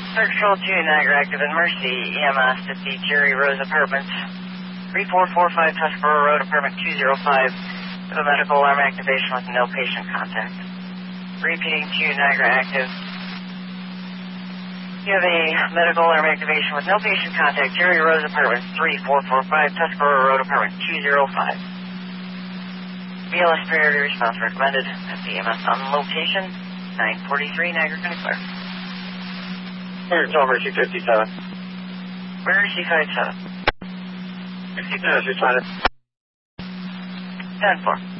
Control 2, Niagara Active and Mercy, EMS at the Jerry Rose Apartments, 3445 Tuscarora Road, Apartment 205, with a medical alarm activation with no patient contact. Repeating to Niagara Active. You have a medical alarm activation with no patient contact, Jerry Rose Apartments, 3445 Tuscarora Road, Apartment 205. BLS priority response recommended at the EMS on location, 943 Niagara County Clerk. Mercy 57. Mercy 57. 57 is responded. 10-4.